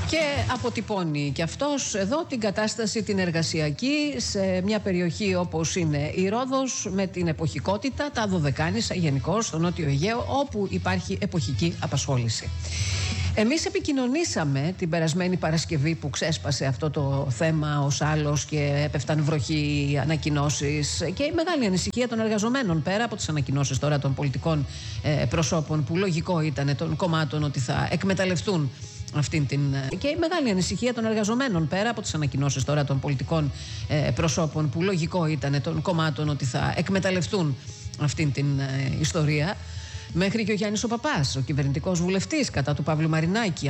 Και αποτυπώνει και αυτός εδώ την κατάσταση την εργασιακή σε μια περιοχή όπως είναι η Ρόδος, με την εποχικότητα, τα Δωδεκάνησα γενικώς, στο Νότιο Αιγαίο, όπου υπάρχει εποχική απασχόληση. Εμείς επικοινωνήσαμε την περασμένη Παρασκευή που ξέσπασε αυτό το θέμα ως άλλος και έπεφταν βροχή, ανακοινώσεις και η μεγάλη ανησυχία των εργαζομένων, πέρα από τις ανακοινώσεις τώρα των πολιτικών προσώπων, που λογικό ήταν, των κομμάτων, ότι θα εκμεταλλευτούν αυτήν την. Και η μεγάλη ανησυχία των εργαζομένων, πέρα από τις ανακοινώσεις τώρα των πολιτικών προσώπων, που λογικό ήταν, των κομμάτων, ότι θα εκμεταλλευτούν αυτήν την ιστορία. Μέχρι και ο Γιάννης ο Παπάς, ο κυβερνητικός βουλευτής κατά του Παύλου Μαρινάκη,